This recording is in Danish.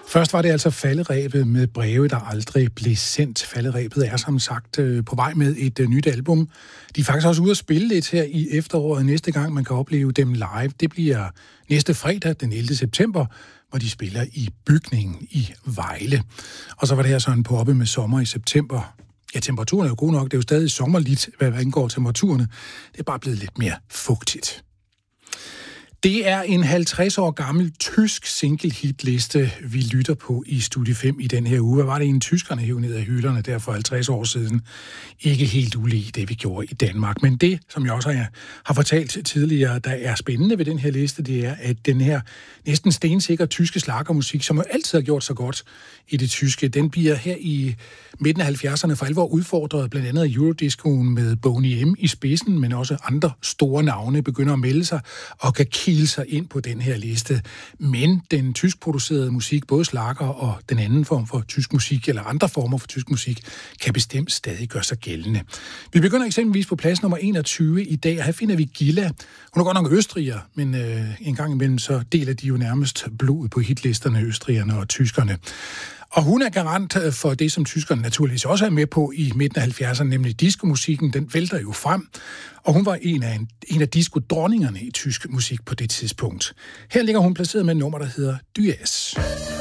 Først var det altså falderebet med breve, der aldrig blev sendt. Falderebet er som sagt på vej med et nyt album. De er faktisk også ude at spille lidt her i efteråret. Næste gang man kan opleve dem live, det bliver næste fredag, den 11. september, hvor de spiller i Bygningen i Vejle. Og så var det her sådan på oppe med sommer i september. Ja, temperaturen er jo god nok. Det er jo stadig sommerligt, hvad angår temperaturerne. Det er bare blevet lidt mere fugtigt. Det er en 50 år gammel tysk single-hit-liste, vi lytter på i Studie 5 i den her uge. Hvad var det en tyskerne hævde ned af hylderne der for 50 år siden? Ikke helt ulig det, vi gjorde i Danmark. Men det, som jeg også har fortalt tidligere, der er spændende ved den her liste, det er, at den her næsten stensikre tyske schlagermusik, som jo altid har gjort så godt i det tyske, den bliver her i midten af 70'erne for alvor udfordret, blandt andet af Eurodiscoen med Boney M. i spidsen, men også andre store navne begynder at melde sig og kan kile sig ind på den her liste. Men den tyskproducerede musik, både schlager og den anden form for tysk musik, eller andre former for tysk musik, kan bestemt stadig gøre sig gældende. Vi begynder eksempelvis på plads nummer 21 i dag, og her finder vi Gilla. Hun er godt nok østriger, men en gang imellem så deler de jo nærmest blodet på hitlisterne, østrigerne og tyskerne. Og hun er garant for det, som tyskerne naturligvis også er med på i midten af 70'erne, nemlig diskomusikken. Den vælter jo frem, og hun var en af disco-dronningerne i tysk musik på det tidspunkt. Her ligger hun placeret med et nummer, der hedder Dyes.